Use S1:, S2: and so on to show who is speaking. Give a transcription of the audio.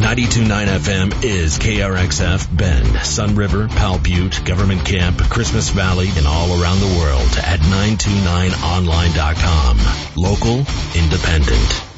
S1: 92.9 FM is KRXF Bend, Sun River, Powell Butte, Government Camp, Christmas Valley, and all around the world at 929online.com. Local, independent.